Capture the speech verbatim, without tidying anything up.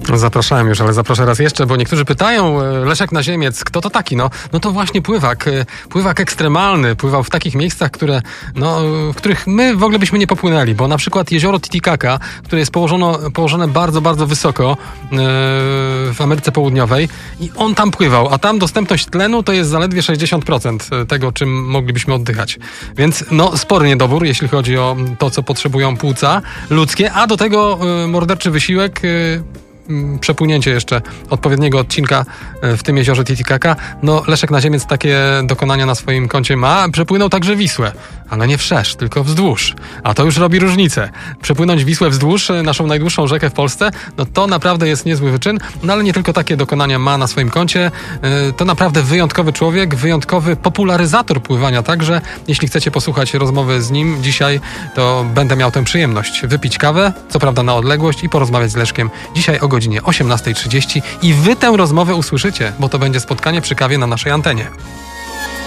Zapraszałem już, ale zaproszę raz jeszcze, bo niektórzy pytają, Leszek Naziemiec, kto to taki? No, no to właśnie pływak, pływak ekstremalny, pływał w takich miejscach, które, no, w których my w ogóle byśmy nie popłynęli, bo na przykład jezioro Titicaca, które jest położono, położone bardzo, bardzo wysoko yy, w Ameryce Południowej i on tam pływał, a tam dostępność tlenu to jest zaledwie sześćdziesiąt procent tego, czym moglibyśmy oddychać. Więc no, spory niedobór, jeśli chodzi o to, co potrzebują płuca ludzkie, a do tego yy, morderczy wysiłek, yy, przepłynięcie jeszcze odpowiedniego odcinka w tym jeziorze Titicaca. No, Leszek Naziemiec takie dokonania na swoim koncie ma. Przepłynął także Wisłę, ale nie wszerz, tylko wzdłuż. A to już robi różnicę. Przepłynąć Wisłę wzdłuż, naszą najdłuższą rzekę w Polsce, no to naprawdę jest niezły wyczyn. No ale nie tylko takie dokonania ma na swoim koncie. To naprawdę wyjątkowy człowiek, wyjątkowy popularyzator pływania. Także jeśli chcecie posłuchać rozmowy z nim dzisiaj, to będę miał tę przyjemność wypić kawę, co prawda na odległość, i porozmawiać z Leszkiem dzisiaj o godzinie osiemnasta trzydzieści i wy tę rozmowę usłyszycie, bo to będzie spotkanie przy kawie na naszej antenie.